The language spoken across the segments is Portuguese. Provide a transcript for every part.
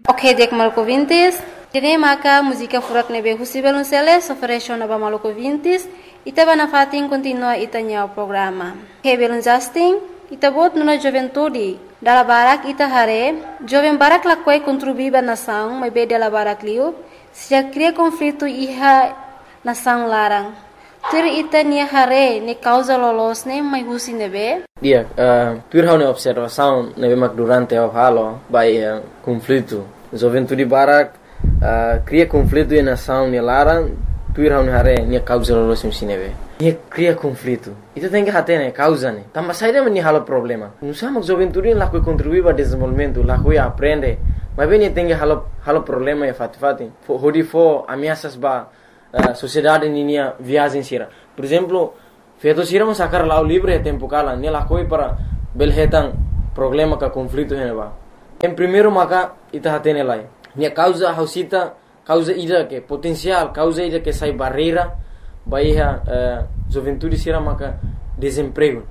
Ok, dek maluco vintis. Tine maka música furak nebe husibel unseles oferecio naba maluco vintis. Itaba na fatin continua itanya o programa. Hebel Justin, itabot nuna juventude. Dala barak ita hare, jovem barak lakwai contribuiba nação, mas be dala barak liu, se cria conflito iha nação larang. Tur ita nia hare ne causa lolos ne mai husi nebe. Dia, tur hau ne observação nebe mak durante o halo by conflito. Juventude barak cria conflito e nação ne larang, tur hau ne hare ne causa lolos ne nebe. Ia cria conflito. Itu tem que hate ne causa ne. Tambah saída meni halo problema. Nusama juventude lá que contribui para desenvolvimento, lá que aprende. Mas bem tem que halo problema e fati. Hodi fo ameaças ba sociedade ninia viagem sira. Por exemplo, feito sira mas sacar lá o livre tempo kala, ne lá coi para belhetan problema ka conflito ne ba. Em primeiro maka ita hate ne lá. Ne causa hausita, causa ida que potencial, causa ida que sai barreira. Bahia juventude sira maka desemprego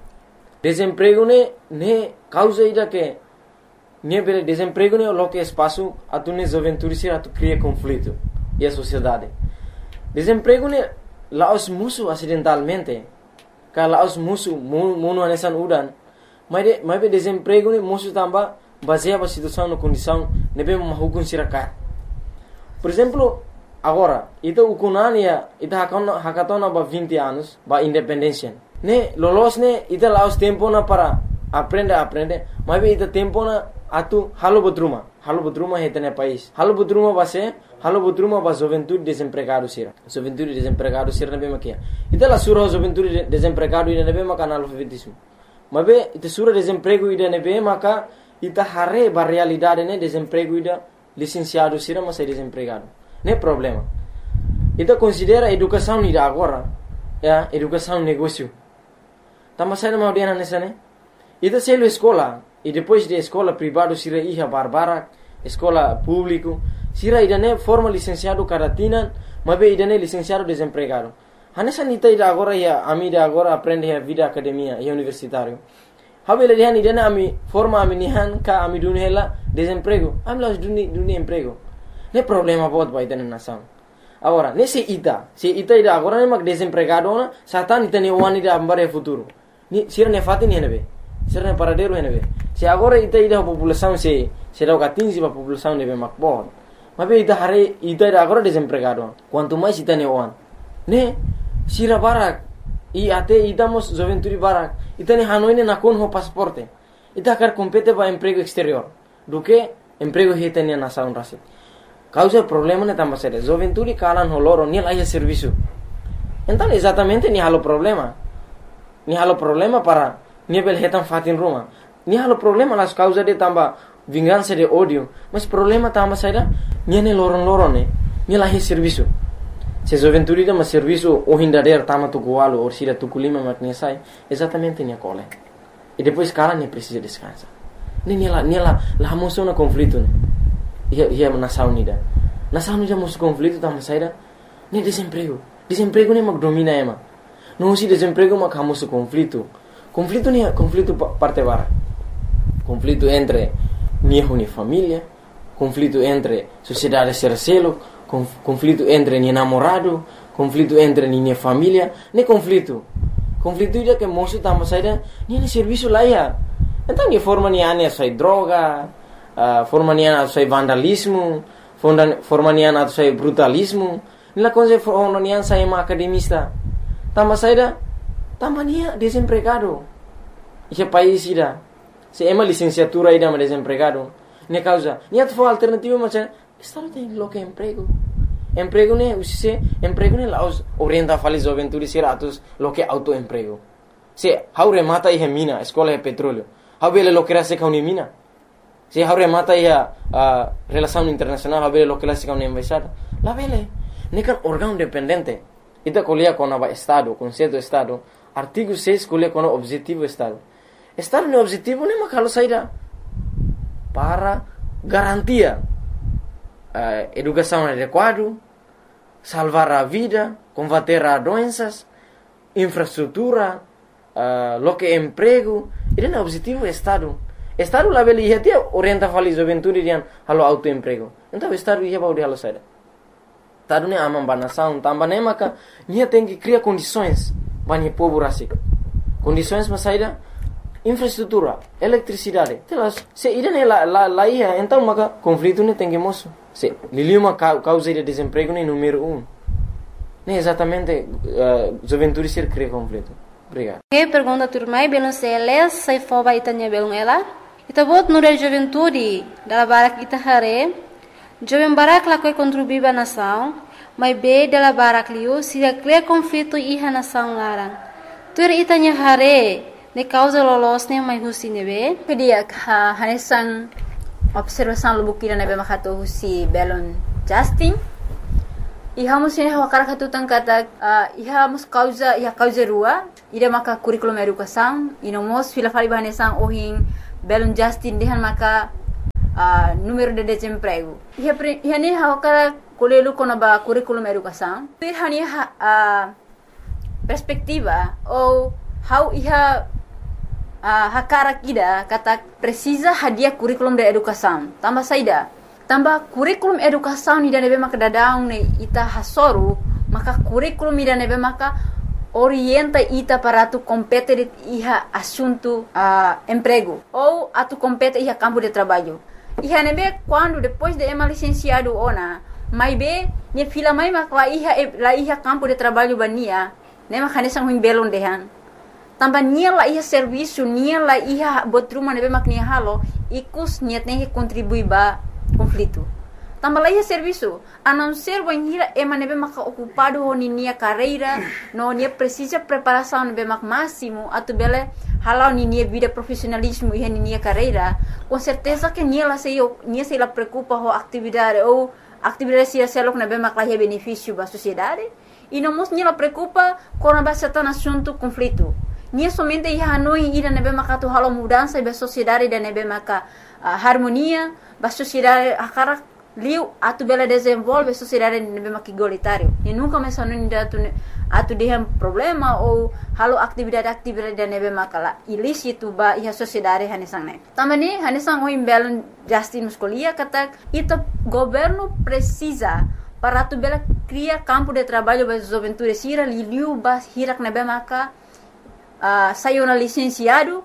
ne causa ida que ne bele desemprego ne lo que espaço atu ne juventude sira atu cria conflito e a sociedade desemprego ne laos musu acidentalmente ka laos musu mono anesan udan mas be desemprego ne musu tamba baseia a situação no condição ne be mahukun sira ka por exemplo. Agora, ita ukunania, ita hakatona ba 20 anos, ba independência. Ne, lolos ne, ita laos tempo na para aprende, mas ita tempo na atu halo bodruma heta ne país. Halo bodruma ba juventude desempregado sira. Juventude desempregado sira ne be makia. Ita la sura juventude desempregado ida ne be maka analfabetismo. Mas be ita sura desemprego ida ne be maka ita hare ba realidade ne desemprego ida licenciado sira mas é desempregado. Não é problema. Então considera educação ida agora, educação negócio. Tama sai na audiana nessa né? Então se ele escola e depois de escola privado sira iha barbara, escola público, sira ida né forma licenciado caratina, mas be ida né licenciado desempregado. Hanessa nita ida agora ia amida agora aprende a vida academia e universitário. Habele dia ida né ami forma ami nihan ka ami dunela desemprego. Ami las duni emprego. Não é problema bot ba ita na nação. Agora, se ita ida agora ne mag desempregado na, satan ita ne wani da ambare futuro. Ni sira ne fati ni henebe. Sira ne paradero henebe. Se agora ita ida a população se dá 15 ba população nebe mag bot. Mas be ita hare ita ida agora desempregado. Quanto mais ita ne wan. Ne sira barak e até ita mos juventude barak. Ita ne hanoi ne nakon ho pasaporte. Ita kar compete ba emprego exterior. Do que emprego heta ne nação rasit. Causa problema ne tambah sério. Juventude kalan holoro ni lá serviço. Então exatamente ni halo problema. Ni halo problema para ni bel hetan fatin ruma. Ni halo problema las causa de tambah vingança de ódio. Mas problema tambah sério ni ne loron ni lá serviço. Se juventude de mas serviço o hindader tama tukualo ou sira tukulima matnesai exatamente ni cole. E depois kalan ni precisa descansar. Ni lá moção na conflito né. Ia nação nida mus conflito tama saída nem desemprego nem mag domina ema não se desemprego mag hamus conflito nem conflito parte bara conflito entre minha família conflito entre sociedade sercelo conflito entre minha namorado conflito entre minha família nem conflito ida que moço tama saída nem serviço lá ia então de forma ni ane sai droga forma nian atau vandalismo, forma nian atau brutalismo. Nila coisa forma nian saya academista. Tambah saída, tambah nia desempregado. Esse país ida, se ema licenciatura ida desempregado. Ne causa, nia tu alternativa macam, estado tem lo que emprego. Emprego ne usise, emprego ne laos orienta falis juventude siratus lo que autoemprego. Se haure mata ihe mina, escola de petróleo. Haubele lo que era se kauni mina. Se haure mata ia relação internacional habele lo que la sica una embaixada la vele nekan órgão dependente ita colia com o estado conceito estado artigo 6 colia com o objetivo estado no objetivo nem makalo saída para garantia educação adequada salvar a vida combater a doenças infraestrutura lo que emprego ida no objetivo estado Estado lá beli ia ter orienta fali juventude rian halo autoemprego. Então estado ia bauri halo saída. Estado ne amam banação, tambah ne maka nia tem que criar condições bani povo rasik. Condições para saída infraestrutura, eletricidade. Telas, se irene lá ia, então maka conflito ne tem que moço. Se liliuma causa de desemprego ne número 1. Ne exatamente juventude ser cria conflito. Obrigado. Que pergunta turmai belum seles sai foba itanya belum ela. Ita bot nure juventude dala barak ita hare. Jovem barak la koi contribuir ba nação, mas be dala barak liu sida cria conflito iha nação larang. Tur itanya hare ne causa lolos ne mai husi nebe. Kedia hanesan observação lubukira nebe makato husi belon Justin. Iha musin hawakara katutang kata iha mus causa rua ida maka curriculum educação inomos fila fali bahanesan ohin belon Justin dehan maka número de desemprego. Iha ne hawakara kolelu kona ba curriculum educação. Iha ni perspectiva ou how iha hakara kida kata precisa hadia curriculum de educação. Tambah saida. Tambah curriculum educação ida nebe maka dadaung ne ita hasoru, maka curriculum ida nebe maka orienta ita para tu compete iha assunto emprego ou atu compete iha campo de trabalho. Iha nebe quando depois de ema licenciado ona, mai be ne fila mai maka la iha campo de trabalho bania, ne maka nesang huim belon dehan. Tambah nia la iha serviço, nia la iha botruma nebe mak nia halo, ikus nia tem que contribuir ba conflito. Tambah la iha serviço, a não ser banhira ema nebe mak ocupado ho nia carreira, no nia precisa preparação nebe mak máximo, atu bele halau nia vida profissionalismo iha nia carreira, com certeza que nia se la preocupa ho atividade ou atividade se selok nebe mak la iha benefício ba sociedade, e não mos nia la preocupa com a bastante assunto conflito. Nia somente iha hanoi ida nebe maka tu halo mudança ba sociedade da nebe maka harmonia ba sociedade akara liu atu bela desenvolve sociedade nebe maka igualitário. E nunca mais hanoi ida atu dehem problema ou halo atividade da nebe maka la ilícito ba iha sociedade hanesang ne. Tamani hanesang o imbelon Justin Muscolia kata ita governo precisa para tu bela cria campo de trabalho ba juventude sira liu ba hirak nebe maka saiu na licenciada,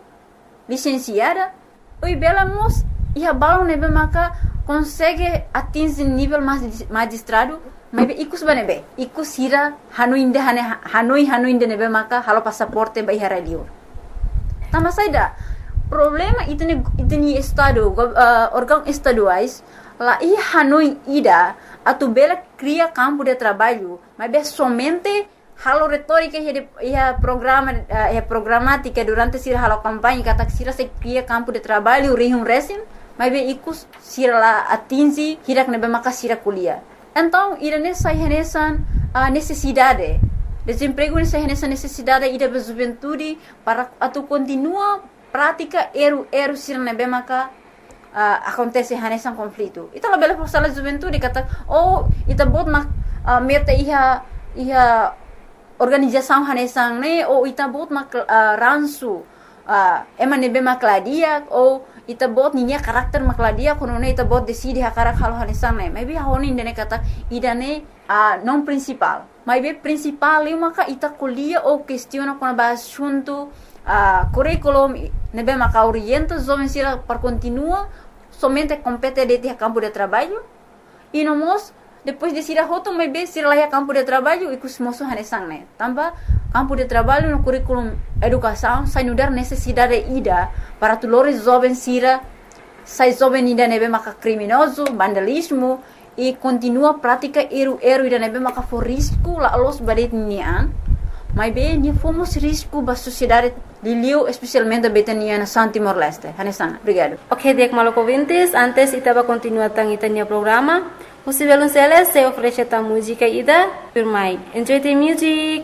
o bela mos ia balão nebe maka consegue atingir nível magistrado, mas ikus banebe, ikus hira hanoi inde nebe maka halo passaporte ba ihara liur. Tambah saida problema itu ni estado órgão estaduais lá ia hanoi ida atu bela cria campo de trabalho, mas be somente halo retórica ia programática durante sira halo campanha kata sira se cria campo de trabalho rihum resim mas be ikus sira la atingi hirak nebe maka sira kuliah. Então ira nessa renesan necessidade desemprego nessa renesan necessidade ida be juventude para atu continua prática eru sira nebe maka acontece renesan conflito. Ita la bela sala juventude kata ita bot mak meta iha organização hanesang ne ou ita bot mak ransu ema nebe makladia ou ita bot ninya karakter makladia kono ne ita bot decide hakarak halo hanesang ne maybe honi ndene kata idane non principal maybe principal eu maka ita kuliah ou questiona kono ba assunto curriculum nebe maka orienta jovem sira para continua somente compete de campo de trabalho e nomos depois de sira hoto mai be sira lá campo de trabalho e cusmoso hanesang ne tambah campo de trabalho no curriculum educação sai nudar necessidade ida para tulores jovem sira sai jovem ida nebe maka criminoso vandalismo e continua prática eru ida nebe maka for risco la los badet nian mai be ni fomos risco ba sociedade liliu especialmente betania na Timor Leste hanesang. Obrigado. Ok, dek maloko vintes antes itaba continua tang itania programa. Os violoncelos se oferecem a música ida por mai. Enjoy the music.